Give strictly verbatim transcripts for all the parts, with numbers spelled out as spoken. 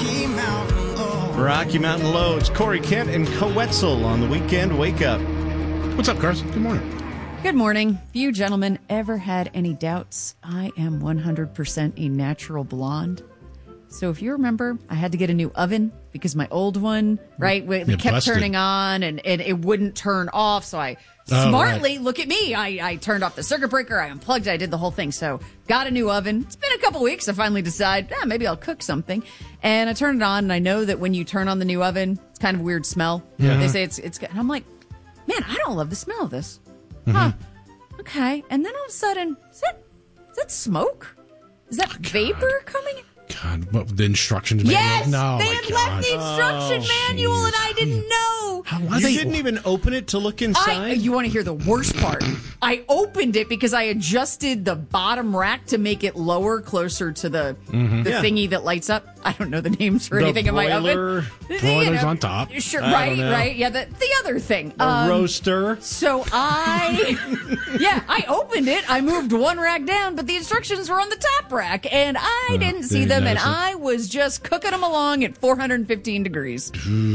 Rocky Mountain Low. Rocky Mountain Low. It's Corey Kent and Coetzel on the Weekend Wake Up. What's up, Carson? Good morning. Good morning. If you gentlemen ever had any doubts, I am one hundred percent a natural blonde. So if you remember, I had to get a new oven because my old one, right, it You kept busted. turning on and, and it wouldn't turn off. So I Oh, smartly, right. look at me, I, I turned off the circuit breaker, I unplugged it, I did the whole thing. So got a new oven. It's been a couple weeks. I finally decide, ah, maybe I'll cook something. And I turned it on, and I know that when you turn on the new oven, it's kind of a weird smell. Yeah. They say it's, it's good. And I'm like, man, I don't love the smell of this. Huh. Okay. And then all of a sudden, is that, is that smoke? Is that vapor coming? God, what, the instructions manual? Yes! No, they my had God. left the instruction Oh, manual, jeez. and I didn't know. How, why You they, didn't even open it to look inside? I, you want to hear the worst part? I opened it because I adjusted the bottom rack to make it lower, closer to the the Yeah. thingy that lights up. I don't know the names for The anything in my broiler- oven. You Broiler's know, on top. Sure, I right, don't know. right. Yeah, the, the other thing. A Um, roaster. So I, yeah, I opened it. I moved one rack down, but the instructions were on the top rack, and I Oh, didn't see didn't them, and notice it. I was just cooking them along at four hundred fifteen degrees.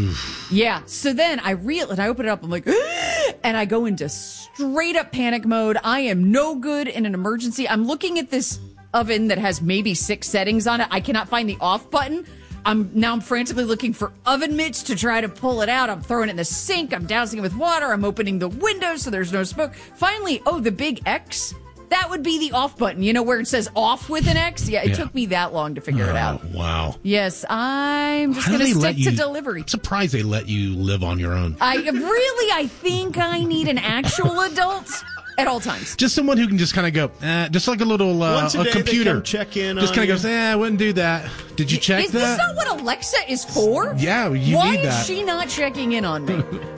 Yeah. So then I reel and I open it up. I'm like, and I go into straight up panic mode. I am no good in an emergency. I'm looking at this oven that has maybe six settings on it. I cannot find the off button. I'm now I'm frantically looking for oven mitts to try to pull it out. I'm throwing it in the sink. I'm dousing it with water. I'm opening the windows so there's no smoke. Finally, oh, the big X. That would be the off button, you know, where it says off with an X. Yeah, it Yeah. took me that long to figure it out. Oh, wow. Yes, I'm just How do going to they let stick to you- delivery. I'm surprised they let you live on your own. I really, I think I need an actual adult at all times. Just someone who can just kind of go, eh, just like a little uh, Once a day, they computer. come check in Just on kind you. of goes, eh, I wouldn't do that. Did you check Is that? this not what Alexa is for? Yeah, you Why need that. is she not checking in on me?